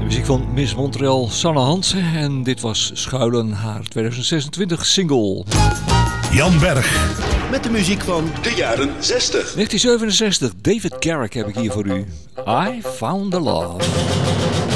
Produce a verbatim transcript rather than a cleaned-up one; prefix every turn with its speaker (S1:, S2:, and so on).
S1: De muziek van Miss Montreal, Sanne Hansen. En dit was Schuilen, haar twintig zesentwintig single.
S2: Jan Berg.
S3: Met de muziek van
S4: de jaren zestig.
S1: negentien zevenenzestig, David Garrick heb ik hier voor u. I Found the Love.